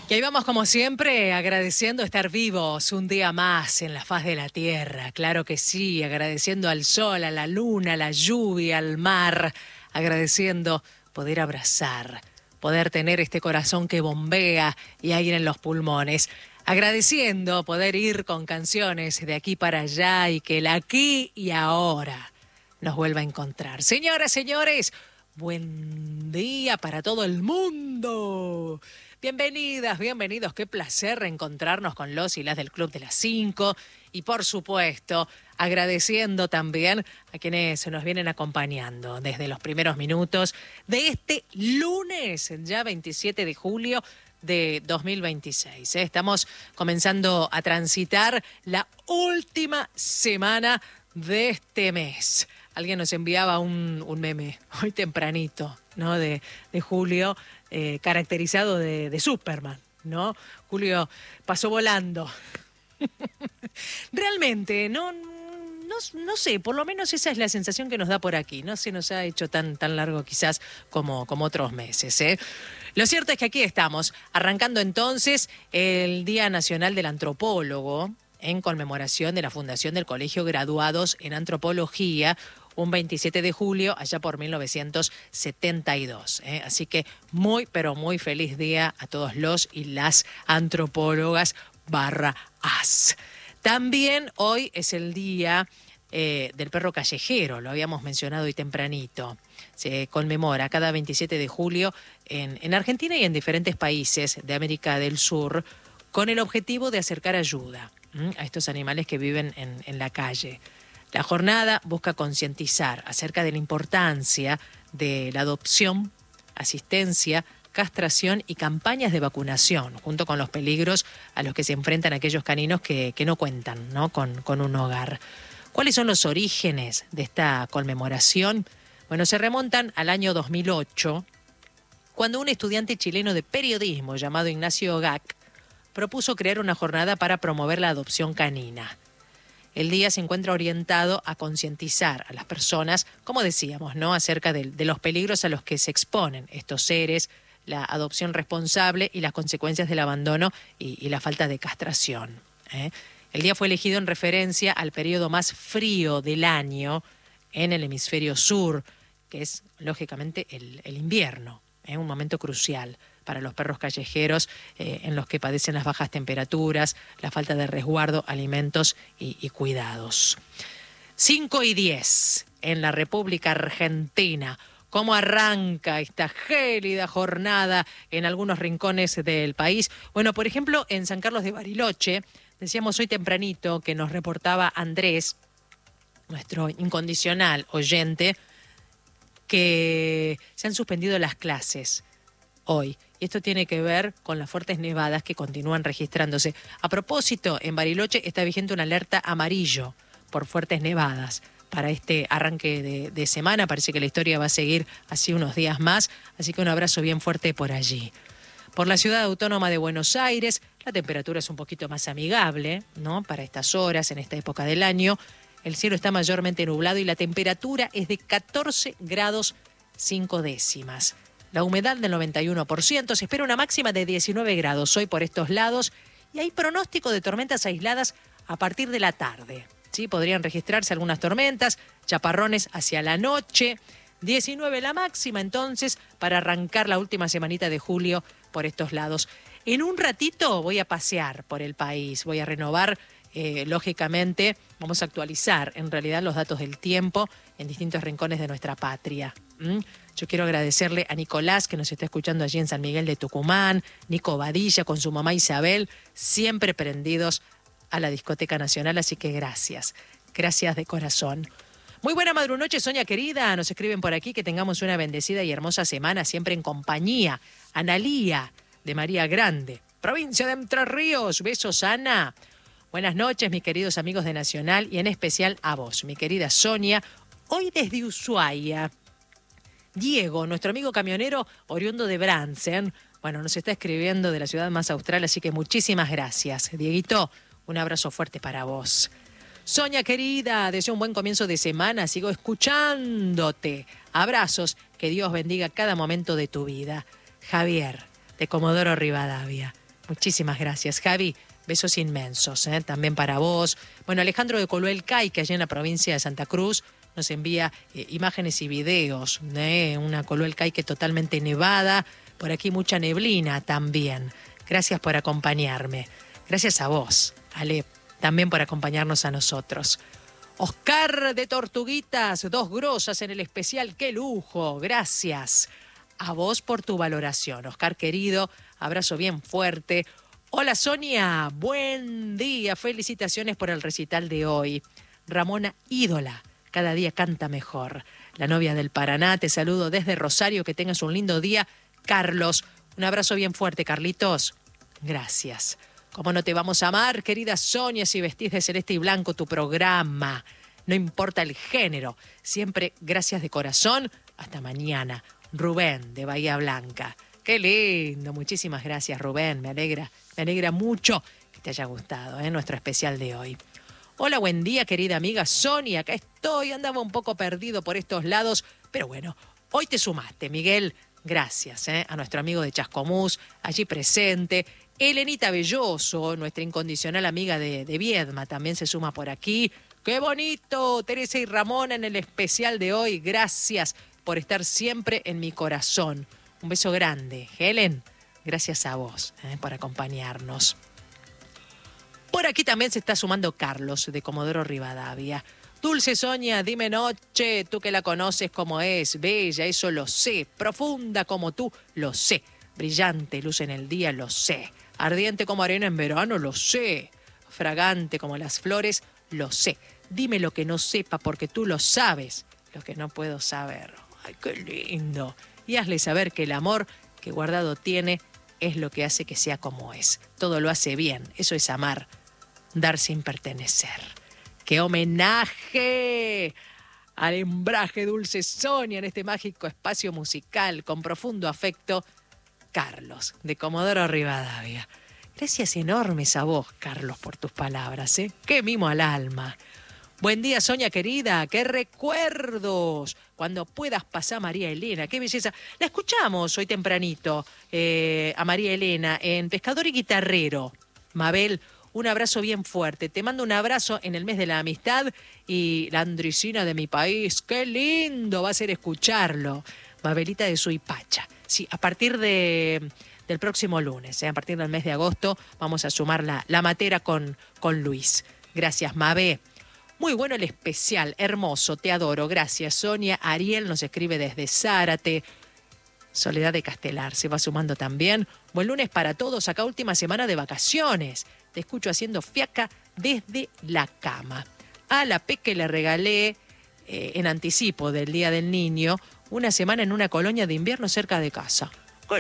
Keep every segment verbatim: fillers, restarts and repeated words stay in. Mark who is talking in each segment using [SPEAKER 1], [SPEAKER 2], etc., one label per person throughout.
[SPEAKER 1] Y ahí vamos como siempre agradeciendo estar vivos un día más en la faz de la tierra, claro que sí, agradeciendo al sol, a la luna, a la lluvia, al mar, agradeciendo poder abrazar, poder tener este corazón que bombea y aire en los pulmones, agradeciendo poder ir con canciones de aquí para allá y que el aquí y ahora nos vuelva a encontrar. Señoras, señores, buen día para todo el mundo. Bienvenidas, bienvenidos, qué placer reencontrarnos con los y las del Club de las Cinco y por supuesto agradeciendo también a quienes se nos vienen acompañando desde los primeros minutos de este lunes, ya veintisiete de julio de dos mil veintiséis. ¿eh? Estamos comenzando a transitar la última semana de este mes. Alguien nos enviaba un, un meme hoy tempranito, ¿no? De, de julio, eh, caracterizado de, de Superman, ¿no? Julio pasó volando. Realmente, no, no, no sé, por lo menos esa es la sensación que nos da por aquí. No se nos ha hecho tan, tan largo quizás como, como otros meses, ¿eh? Lo cierto es que aquí estamos, arrancando entonces el Día Nacional del Antropólogo, en conmemoración de la fundación del Colegio Graduados en Antropología, un veintisiete de julio, allá por mil novecientos setenta y dos. ¿eh? Así que muy, pero muy feliz día a todos los y las antropólogas barra as. También hoy es el día eh, del perro callejero, lo habíamos mencionado hoy tempranito. Se conmemora cada veintisiete de julio en, en Argentina y en diferentes países de América del Sur con el objetivo de acercar ayuda ¿m? a estos animales que viven en, en la calle. La jornada busca concientizar acerca de la importancia de la adopción, asistencia, castración y campañas de vacunación, junto con los peligros a los que se enfrentan aquellos caninos que, que no cuentan ¿no? Con, con un hogar. ¿Cuáles son los orígenes de esta conmemoración? Bueno, se remontan al año dos mil ocho, cuando un estudiante chileno de periodismo llamado Ignacio Gac propuso crear una jornada para promover la adopción canina. El día se encuentra orientado a concientizar a las personas, como decíamos, ¿no? acerca de, de los peligros a los que se exponen estos seres, la adopción responsable y las consecuencias del abandono y, y la falta de castración. ¿eh? El día fue elegido en referencia al periodo más frío del año en el hemisferio sur, que es lógicamente el, el invierno, ¿eh? un momento crucial para los perros callejeros eh, en los que padecen las bajas temperaturas, la falta de resguardo, alimentos y, y cuidados. cinco y diez en la República Argentina. ¿Cómo arranca esta gélida jornada en algunos rincones del país? Bueno, por ejemplo, en San Carlos de Bariloche, decíamos hoy tempranito que nos reportaba Andrés, nuestro incondicional oyente, que se han suspendido las clases hoy. Y esto tiene que ver con las fuertes nevadas que continúan registrándose. A propósito, en Bariloche está vigente una alerta amarillo por fuertes nevadas para este arranque de, de semana. Parece que la historia va a seguir así unos días más, así que un abrazo bien fuerte por allí. Por la ciudad autónoma de Buenos Aires, la temperatura es un poquito más amigable, ¿no? Para estas horas, en esta época del año. El cielo está mayormente nublado y la temperatura es de catorce grados cinco décimas. La humedad del noventa y uno por ciento, se espera una máxima de diecinueve grados hoy por estos lados y hay pronóstico de tormentas aisladas a partir de la tarde. ¿sí? Podrían registrarse algunas tormentas, chaparrones hacia la noche. diecinueve la máxima entonces para arrancar la última semanita de julio por estos lados. En un ratito voy a pasear por el país, voy a renovar, eh, lógicamente, vamos a actualizar en realidad los datos del tiempo en distintos rincones de nuestra patria. ¿Mm? Yo quiero agradecerle a Nicolás, que nos está escuchando allí en San Miguel de Tucumán, Nico Badilla con su mamá Isabel, siempre prendidos a la Discoteca Nacional, así que gracias, gracias de corazón. Muy buena madrunoche, Sonia querida, nos escriben por aquí que tengamos una bendecida y hermosa semana, siempre en compañía. Analía, de María Grande, provincia de Entre Ríos, besos Ana. Buenas noches, mis queridos amigos de Nacional, y en especial a vos, mi querida Sonia, hoy desde Ushuaia. Diego, nuestro amigo camionero oriundo de Bransen, bueno, nos está escribiendo de la ciudad más austral, así que muchísimas gracias. Dieguito, un abrazo fuerte para vos. Sonia querida, deseo un buen comienzo de semana, sigo escuchándote. Abrazos, que Dios bendiga cada momento de tu vida. Javier, de Comodoro Rivadavia. Muchísimas gracias, Javi. Besos inmensos, ¿eh? También para vos. Bueno, Alejandro de Coluelcay, que allá en la provincia de Santa Cruz, nos envía eh, imágenes y videos de una Coluelcay que totalmente nevada. Por aquí mucha neblina también. Gracias por acompañarme. Gracias a vos, Ale, también por acompañarnos a nosotros. Oscar de Tortuguitas, dos grosas en el especial. ¡Qué lujo! Gracias a vos por tu valoración. Oscar querido, abrazo bien fuerte. Hola Sonia, buen día, felicitaciones por el recital de hoy. Ramona, ídola, cada día canta mejor. La novia del Paraná, te saludo desde Rosario, que tengas un lindo día. Carlos, un abrazo bien fuerte, Carlitos. Gracias. ¿Cómo no te vamos a amar, querida Sonia, si vestís de celeste y blanco tu programa? No importa el género, siempre gracias de corazón. Hasta mañana. Rubén, de Bahía Blanca. Qué lindo, muchísimas gracias Rubén, me alegra, me alegra mucho que te haya gustado, ¿eh? Nuestro especial de hoy. Hola, buen día querida amiga Sonia, acá estoy, andaba un poco perdido por estos lados, pero bueno, hoy te sumaste, Miguel, gracias ¿eh? A nuestro amigo de Chascomús, allí presente. Elenita Belloso, nuestra incondicional amiga de, de Viedma, también se suma por aquí. ¡Qué bonito! Teresa y Ramón en el especial de hoy, gracias por estar siempre en mi corazón. Un beso grande. Helen, gracias a vos eh, por acompañarnos. Por aquí también se está sumando Carlos, de Comodoro Rivadavia. Dulce Sonia, dime noche, tú que la conoces como es, bella, eso lo sé, profunda como tú, lo sé, brillante, luz en el día, lo sé, ardiente como arena en verano, lo sé, fragante como las flores, lo sé. Dime lo que no sepa porque tú lo sabes, lo que no puedo saber. ¡Ay, qué lindo! Y hazle saber que el amor que guardado tiene es lo que hace que sea como es. Todo lo hace bien, eso es amar, dar sin pertenecer. ¡Qué homenaje al hembraje Dulce Sonia en este mágico espacio musical con profundo afecto! Carlos, de Comodoro Rivadavia. Gracias enormes a vos, Carlos, por tus palabras, ¿eh? ¡Qué mimo al alma! Buen día, Sonia querida, qué recuerdos. Cuando puedas pasar a María Elena, qué belleza. La escuchamos hoy tempranito eh, a María Elena en Pescador y Guitarrero. Mabel, un abrazo bien fuerte. Te mando un abrazo en el mes de la amistad y la Andricina de mi país. Qué lindo va a ser escucharlo. Mabelita de Suipacha. Sí, a partir de, del próximo lunes, eh, a partir del mes de agosto, vamos a sumar la, la matera con, con Luis. Gracias, Mabe. Muy bueno el especial, hermoso, te adoro. Gracias, Sonia. Ariel nos escribe desde Zárate. Soledad de Castelar se va sumando también. Buen lunes para todos, acá última semana de vacaciones. Te escucho haciendo fiaca desde la cama. A la Peque le regalé, eh, en anticipo del Día del Niño, una semana en una colonia de invierno cerca de casa. ¡Qué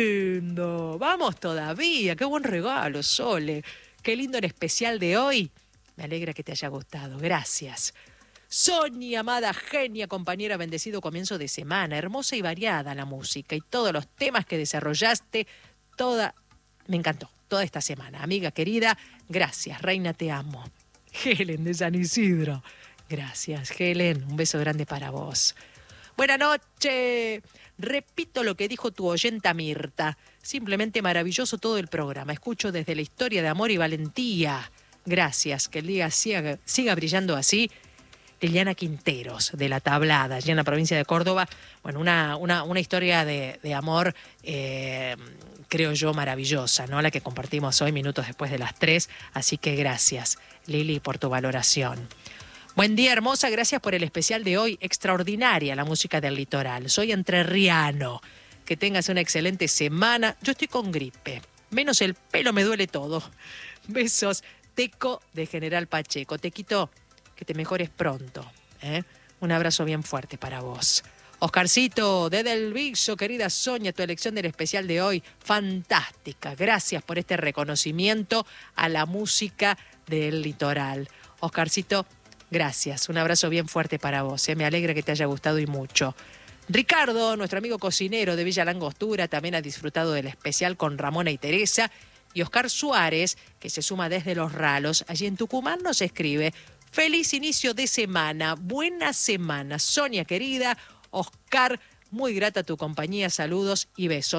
[SPEAKER 1] lindo! Vamos todavía, qué buen regalo, Sole. Qué lindo el especial de hoy. Me alegra que te haya gustado. Gracias. Sonia, amada genia, compañera, bendecido comienzo de semana. Hermosa y variada la música y todos los temas que desarrollaste. Toda... Me encantó. Toda esta semana. Amiga querida, gracias. Reina, te amo. Helen de San Isidro. Gracias, Helen. Un beso grande para vos. Buenas noches. Repito lo que dijo tu oyenta Mirta. Simplemente maravilloso todo el programa. Escucho desde la historia de amor y valentía. Gracias, que el día siga, siga brillando así. Liliana Quinteros, de La Tablada, allá en la provincia de Córdoba. Bueno, una, una, una historia de, de amor, eh, creo yo, maravillosa, ¿no? La que compartimos hoy, minutos después de las tres. Así que gracias, Lili, por tu valoración. Buen día, hermosa. Gracias por el especial de hoy. Extraordinaria la música del litoral. Soy entrerriano. Que tengas una excelente semana. Yo estoy con gripe. Menos el pelo, me duele todo. Besos. Teco de General Pacheco. Tequito, que te mejores pronto. ¿eh? Un abrazo bien fuerte para vos. Oscarcito, desde el Viso, querida Sonia, tu elección del especial de hoy, fantástica. Gracias por este reconocimiento a la música del litoral. Oscarcito, gracias. Un abrazo bien fuerte para vos. ¿eh? Me alegra que te haya gustado y mucho. Ricardo, nuestro amigo cocinero de Villa Langostura, también ha disfrutado del especial con Ramona y Teresa. Y Oscar Suárez, que se suma desde Los Ralos, allí en Tucumán, nos escribe: feliz inicio de semana, buena semana. Sonia querida, Oscar, muy grata tu compañía, saludos y besos.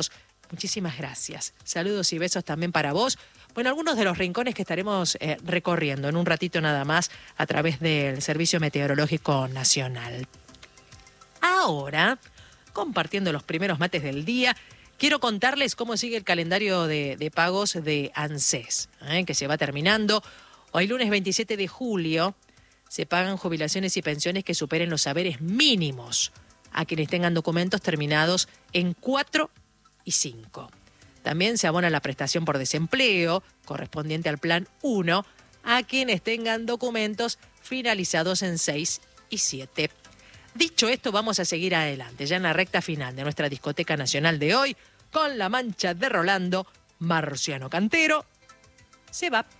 [SPEAKER 1] Muchísimas gracias. Saludos y besos también para vos. Bueno, algunos de los rincones que estaremos eh, recorriendo en un ratito nada más a través del Servicio Meteorológico Nacional. Ahora, compartiendo los primeros mates del día, quiero contarles cómo sigue el calendario de, de pagos de ANSES, ¿eh? que se va terminando. Hoy lunes veintisiete de julio se pagan jubilaciones y pensiones que superen los saberes mínimos a quienes tengan documentos terminados en cuatro y cinco. También se abona la prestación por desempleo correspondiente al plan uno a quienes tengan documentos finalizados en seis y siete. Dicho esto, vamos a seguir adelante, ya en la recta final de nuestra discoteca nacional de hoy, con La Mancha de Rolando. Marciano Cantero se va.